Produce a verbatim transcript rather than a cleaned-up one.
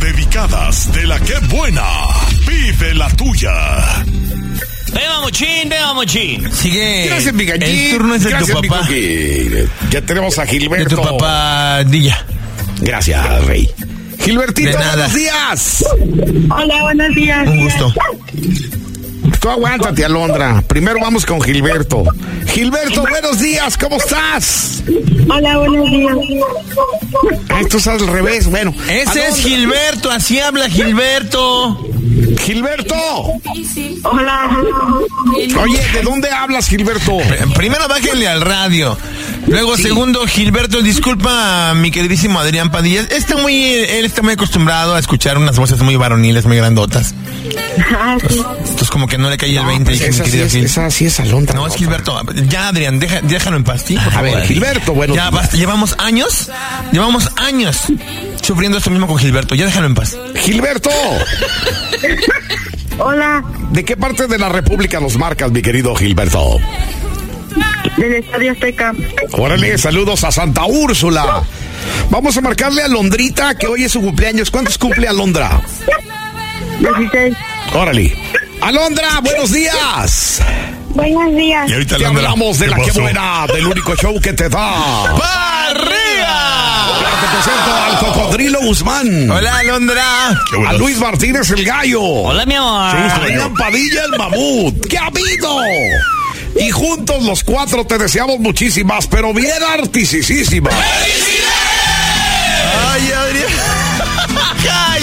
dedicadas de la que buena. Vive la tuya. Venga, Mochín, venga, Mochín. Sigue. Gracias, mi gallín. El turno es de Gracias, tu papá. mi ya tenemos a Gilberto. De tu papá, Dilla. Gracias, Rey. Gilbertito, De nada. buenos días. Hola, buenos días. Un gusto. Tú aguántate, Alondra. Primero vamos con Gilberto. Gilberto, buenos días, ¿cómo estás? Hola, buenos días. Esto es al revés, bueno. Ese Alondra. es Gilberto, así habla Gilberto. Gilberto. Hola. Oye, ¿de dónde hablas, Gilberto? Primero bájenle al radio. Luego, Sí. segundo, Gilberto, disculpa a mi queridísimo Adrián Padilla. Está muy, él está muy acostumbrado a escuchar unas voces muy varoniles, muy grandotas. Ah, sí. Entonces, como que no le cae el veinte. Pues dije, mi esa, sí querido es, Gil. esa sí es Alondra. No, es Gilberto. Ya, Adrián, deja- déjalo en paz, ¿sí? Por A favor. ver, Gilberto, bueno. Ya basta, llevamos años, llevamos años sufriendo esto mismo con Gilberto. Ya déjalo en paz. Gilberto, Hola. ¿de qué parte de la República nos marcas, mi querido Gilberto? Del Estadio Azteca. Órale, saludos a Santa Úrsula. Vamos a marcarle a Londrita, que hoy es su cumpleaños. ¿Cuántos cumple Alondra? dieciséis. Órale. Alondra, buenos días. Buenos días. Y ahorita Te Alondra, hablamos de ¿qué la que pasó? buena, del único show que te da. ¡Barriga! Te presento al Cocodrilo Guzmán. Hola, Alondra. A Luis Martínez el Gallo. Hola, mi amor. A Adrián Padilla el Mamut. ¿Qué ha habido? Y juntos los cuatro te deseamos muchísimas, pero bien artisísimas. Ay, Adrián.